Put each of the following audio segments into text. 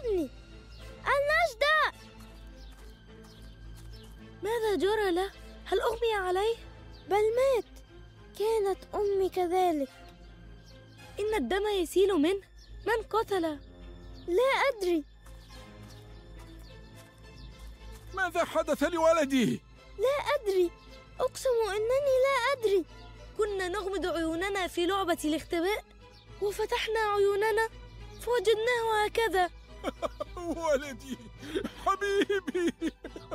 ابني النجدة. ماذا جرى له؟ هل أغمي عليه؟ بل مات. كانت أمي كذلك. إن الدم يسيل منه. من قتله؟ لا أدري. ماذا حدث لولدي؟ لا أدري، أقسم أنني لا أدري. كنا نغمض عيوننا في لعبة الاختباء، وفتحنا عيوننا فوجدناه هكذا. ولدي حبيبي.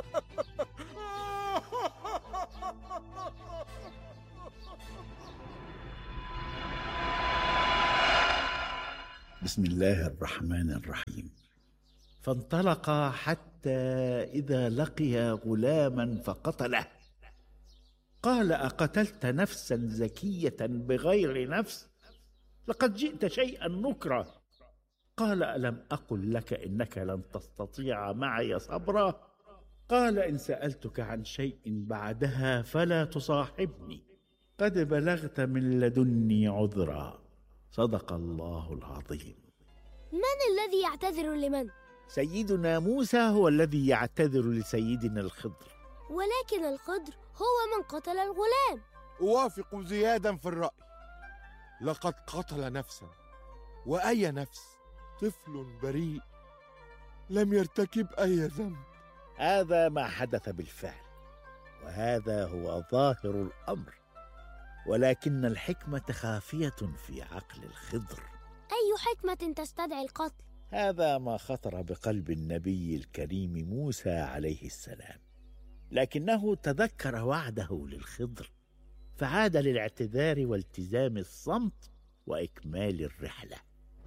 بسم الله الرحمن الرحيم. فانطلقا حتى إذا لقيا غلاما فقتله. قال: أقتلت نفسا زكية بغير نفس؟ لقد جئت شيئا نكرا. قال: ألم أقل لك إنك لن تستطيع معي صبرا؟ قال: إن سألتك عن شيء بعدها فلا تصاحبني، قد بلغت من لدني عذرا. صدق الله العظيم. من الذي يعتذر لمن؟ سيدنا موسى هو الذي يعتذر لسيدنا الخضر. ولكن الخضر هو من قتل الغلام. أوافق زيادا في الرأي. لقد قتل نفسا، وأي نفس؟ طفل بريء لم يرتكب أي ذنب. هذا ما حدث بالفعل، وهذا هو ظاهر الأمر، ولكن الحكمة خافية في عقل الخضر. أي حكمة تستدعي القتل؟ هذا ما خطر بقلب النبي الكريم موسى عليه السلام، لكنه تذكر وعده للخضر فعاد للاعتذار والتزام الصمت وإكمال الرحلة.